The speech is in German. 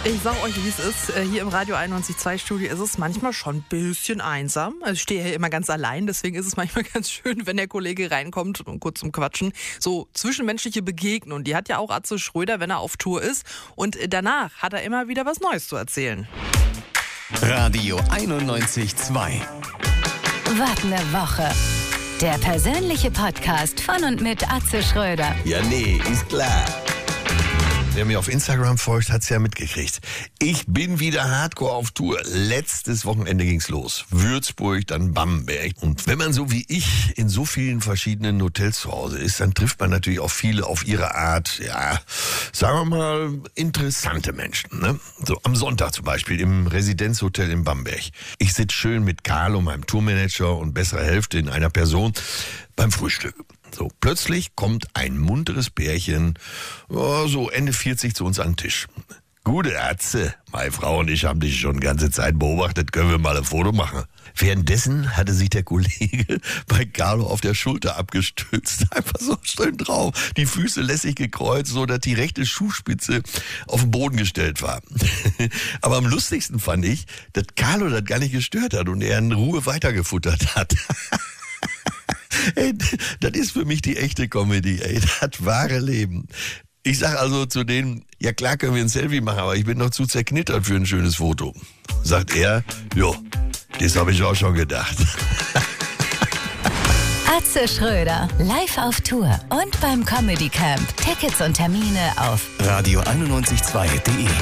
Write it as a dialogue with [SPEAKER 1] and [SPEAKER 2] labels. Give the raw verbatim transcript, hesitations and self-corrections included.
[SPEAKER 1] Ich sag euch, wie es ist. Hier im Radio einundneunzig Komma zwei Studio ist es manchmal schon ein bisschen einsam. Also ich stehe hier immer ganz allein, deswegen ist es manchmal ganz schön, wenn der Kollege reinkommt und kurz zum Quatschen. So zwischenmenschliche Begegnungen, die hat ja auch Atze Schröder, wenn er auf Tour ist. Und danach hat er immer wieder was Neues zu erzählen.
[SPEAKER 2] Radio einundneunzig Komma zwei.
[SPEAKER 3] Was ne Woche. Der persönliche Podcast von und mit Atze Schröder.
[SPEAKER 4] Ja, nee, ist klar. Wer mir auf Instagram folgt, hat's ja mitgekriegt. Ich bin wieder hardcore auf Tour. Letztes Wochenende ging's los. Würzburg, dann Bamberg. Und wenn man so wie ich in so vielen verschiedenen Hotels zu Hause ist, dann trifft man natürlich auch viele auf ihre Art, ja, sagen wir mal, interessante Menschen. Ne? So am Sonntag zum Beispiel im Residenzhotel in Bamberg. Ich sitze schön mit Carlo, meinem Tourmanager und besserer Hälfte in einer Person beim Frühstück. So, plötzlich kommt ein munteres Pärchen, oh, so Ende vierzig, zu uns an den Tisch. Gute Atze, meine Frau und ich haben dich schon die ganze Zeit beobachtet, können wir mal ein Foto machen. Währenddessen hatte sich der Kollege bei Carlo auf der Schulter abgestützt, einfach so schön drauf, die Füße lässig gekreuzt, so dass die rechte Schuhspitze auf den Boden gestellt war. Aber am lustigsten fand ich, dass Carlo das gar nicht gestört hat und er in Ruhe weitergefuttert hat. Ey, das ist für mich die echte Comedy, ey, das wahre Leben. Ich sag also zu denen, ja klar können wir ein Selfie machen, aber ich bin noch zu zerknittert für ein schönes Foto. Sagt er, jo, das habe ich auch schon gedacht.
[SPEAKER 3] Atze Schröder, live auf Tour und beim Comedy Camp. Tickets und Termine auf
[SPEAKER 2] Radio einundneunzig Komma zwei punkt de